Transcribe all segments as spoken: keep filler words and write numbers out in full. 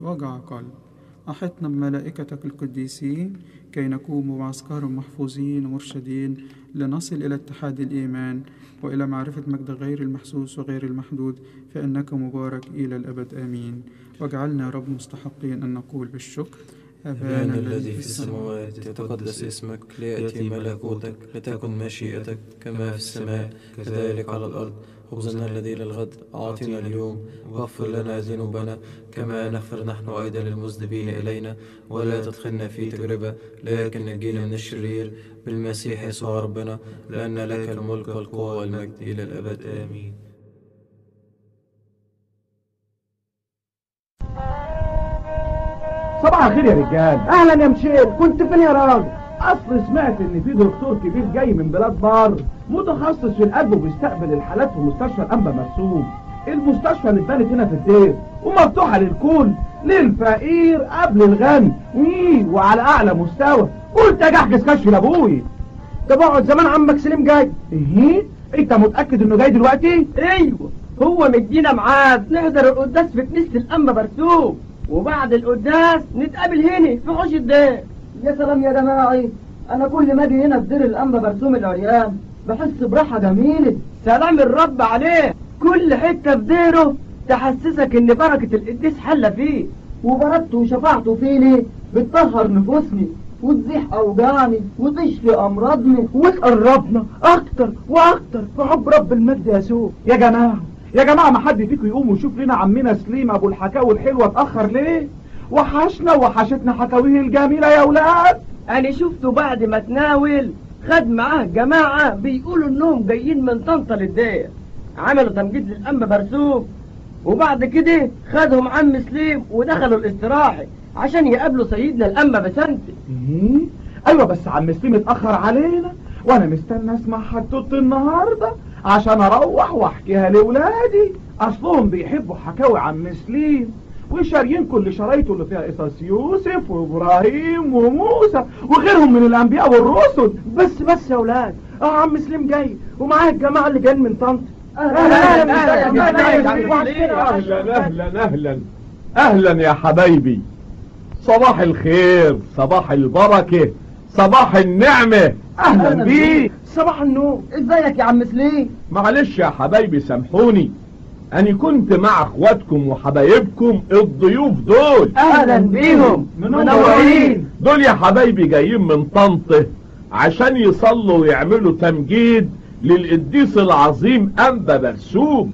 وجع قلب. أحطنا بملائكتك القديسين كي نكون بمعسكرهم محفوظين ومرشدين لنصل إلى اتحاد الإيمان وإلى معرفة مجد غير المحسوس وغير المحدود، فإنك مبارك إلى الأبد آمين. واجعلنا يا رب مستحقين أن نقول بالشكر: أبانا الذي في السماوات، يتقدس اسمك، ليأتي ملكوتك، لتكن مشيئتك كما في السماء كذلك على الأرض. خبزنا الذي للغد أعطنا اليوم، واغفر لنا ذنوبنا كما نغفر نحن أيضا للمذنبين إلينا، ولا تدخلنا في تجربة لكن نجينا من الشرير، بالمسيح يسوع ربنا، لأن لك الملك والقوة والمجد إلى الأبد آمين. صباح الخير يا رجال. اهلا يا مشيل، كنت فين يا راجل؟ اصل سمعت ان في دكتور كبير جاي من بلاد بار متخصص في القلب وبيستقبل الحالات في مستشفى الانبا مرسوم. المستشفى اللي اتبنت هنا في الدير ومفتوحه للكل، للفقير قبل الغني، ويه وعلى اعلى مستوى. قلت اجي احجز كشف لابوي. طب اقعد، زمان عمك سليم جاي. ايه؟ انت متاكد انه جاي دلوقتي؟ ايوه، هو مدينا ميعاد نحضر القداس في كنيسه الانبا مرسوم، وبعد القداس نتقابل هنا في حوش الدير. يا سلام يا جماعي، انا كل ما اجي هنا في دير الانبا مرسوم العريان بحس براحه جميله. سلام الرب عليه، كل حته في ديره تحسسك ان بركه القديس حله فيه، وبركته وشفاعته فيني بتطهر نفوسني وتزيح اوجاعني وتشفي امراضني وتقربنا اكتر واكتر في حب رب المجد يسوع. يا جماعه يا جماعه، ما حد فيكم يقوم ويشوف لنا عمنا سليم ابو الحكاوي الحلوه اتاخر ليه؟ وحشنا وحشتنا حكاويه الجميله يا اولاد. انا شفته بعد ما تناول خد معاه جماعه بيقولوا انهم جايين من طنطا للدير، عملوا تمجيد للانبا مرسوم، وبعد كده خدهم عم سليم ودخلوا الاستراحه عشان يقابلوا سيدنا الانبا بسنتي. ايه؟ ايوه، بس عم سليم اتاخر علينا وانا مستنى اسمع حدوته النهارده عشان اروح واحكيها لاولادي. اصلهم بيحبوا حكاوي عم سليم وشاريين كل شرايطه اللي فيها قصص يوسف وابراهيم وموسى وغيرهم من الانبياء والرسل. بس بس يا اولاد، اه عم سليم جاي ومعاه الجماعه اللي جايين من طنطا. اهلا اهلا اهلا اهلا يا حبايبي. صباح الخير، صباح البركه، صباح النعمه. اهلا بيك. صباح النور. ازيك يا عم سليم؟ معلش يا حبايبي سامحوني، أنا كنت مع اخواتكم وحبايبكم الضيوف دول. اهلا بيهم، منورين. دول يا حبايبي جايين من طنطا عشان يصلوا ويعملوا تمجيد للقديس العظيم انبا مرسوم.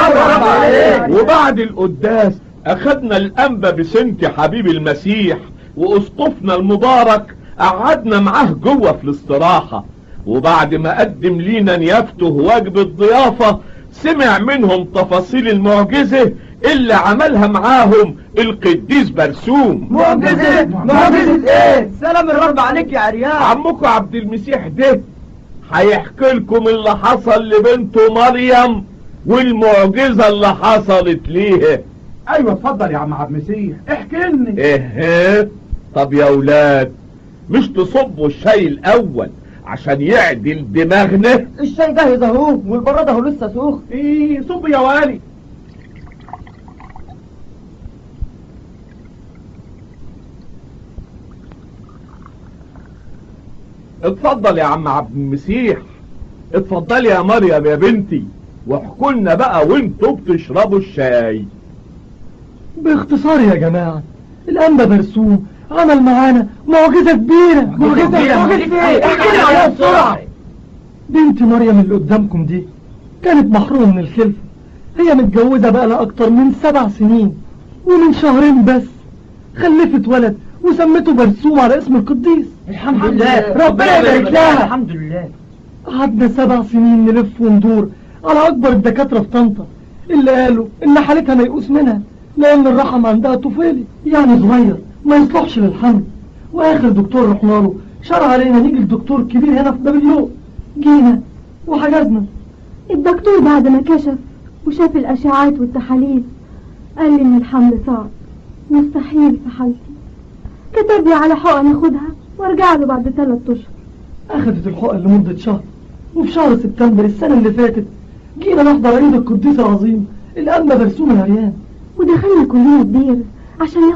وبعد القداس اخدنا الانبا بسنتي حبيب المسيح واسقفنا المبارك قعدنا معاه جوه في الاستراحه، وبعد ما قدم لينا نيافته واجب الضيافه سمع منهم تفاصيل المعجزة اللي عملها معاهم القديس مرسوم. معجزة؟ معجزة ايه؟ سلام الرب عليك يا عريان. عمكم عبد المسيح ده هيحكي لكم اللي حصل لبنته مريم والمعجزة اللي حصلت ليها. ايوه اتفضل يا عم عبد المسيح، احكي لنا. ايه؟ طب يا اولاد، مش تصبوا الشاي الاول عشان يعدل دماغنا؟ الشاي جاهز اهو والبراد اهو لسه سخن. ايه صب يا والي. اتفضل يا عم عبد المسيح، اتفضلي يا مريم يا بنتي، واحكوا لنا بقى وانتوا بتشربوا الشاي. باختصار يا جماعه، الانبا مرسوم عمل معانا معجزه كبيره. معجزه معجزه ايه؟ احكي لنا عليها بسرعه. بنت مريم اللي قدامكم دي كانت محرومه من الخلفه، هي متجوزه بقى لها اكتر من سبع سنين، ومن شهرين بس خلفت ولد وسمته مرسوم على اسم القديس. الحمد لله، ربنا يبارك لها. الحمد لله. قعدنا سبع سنين نلف وندور على اكبر الدكاتره في طنطا اللي قالوا ان حالتها ميؤوس منها لان الرحم عندها طفيلي يعني صغير ما يصلحش للحمل. واخر دكتور رحنا له شرع علينا نيجي لدكتور كبير هنا في بابليون. جينا وحجزنا. الدكتور بعد ما كشف وشاف الاشعاعات والتحاليل قال لي ان الحمل صعب مستحيل في حالتي. كتب لي على حقن اخدها وارجع له بعد ثلاث اشهر. اخذت الحقن لمده شهر، وفي شهر سبتمبر السنه اللي فاتت جينا نحضر عيد القديس العظيم الانبا مرسوم العريان. ودخلنا كلنا الدير عشان